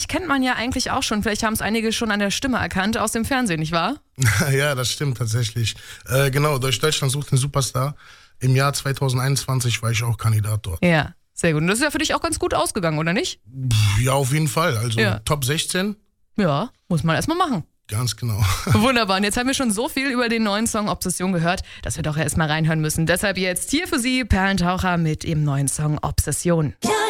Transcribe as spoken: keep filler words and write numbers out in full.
kennt man ja eigentlich auch schon. Vielleicht haben es einige schon an der Stimme erkannt aus dem Fernsehen, nicht wahr? Ja, das stimmt tatsächlich. Äh, genau, durch Deutschland sucht den Superstar. Im Jahr zwanzig einundzwanzig war ich auch Kandidat dort. Ja, sehr gut. Und das ist ja für dich auch ganz gut ausgegangen, oder nicht? Ja, auf jeden Fall. Also Ja. Top sechzehn. Ja, muss man erstmal machen. Ganz genau. Wunderbar. Und jetzt haben wir schon so viel über den neuen Song Obsession gehört, dass wir doch erstmal reinhören müssen. Deshalb jetzt hier für Sie Perlentaucher mit dem neuen Song Obsession. Ja,